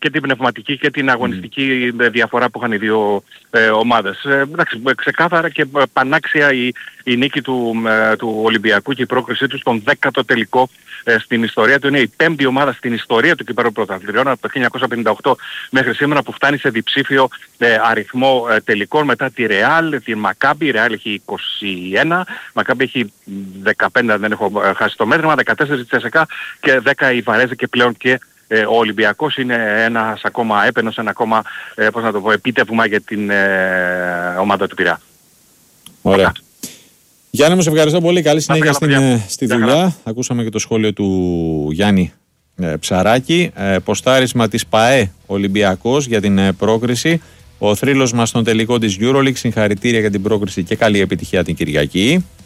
και την πνευματική και την αγωνιστική διαφορά που είχαν οι δύο ομάδες. Εντάξει, ξεκάθαρα και πανάξια η νίκη του Ολυμπιακού και η πρόκρισή του στον 10ο τελικό στην ιστορία του. Είναι η 5η ομάδα στην ιστορία του Κυπέλλου Πρωταθλητριών από το 1958 μέχρι σήμερα που φτάνει σε διψήφιο αριθμό τελικών, μετά τη Ρεάλ, τη Μακάμπι. Η Ρεάλ έχει 21, Μακάμπι έχει 15, δεν έχω χάσει το μέτρημα, 14 της ΕΣΕΚΑ και 10 η Βαρέζα, και πλέον και ο Ολυμπιακός είναι ένας ακόμα έπαινος, ένα ακόμα επίτευγμα για την ομάδα του Πειραιά. Ωραία. Γιάννη, μου σε ευχαριστώ πολύ. Καλή συνέχεια στη δουλειά. Ακούσαμε και το σχόλιο του Γιάννη Ψαράκη. Ποστάρισμα της ΠΑΕ Ολυμπιακός για την πρόκριση. Ο θρύλος μας στον τελικό της EuroLeague. Συγχαρητήρια για την πρόκριση και καλή επιτυχία την Κυριακή.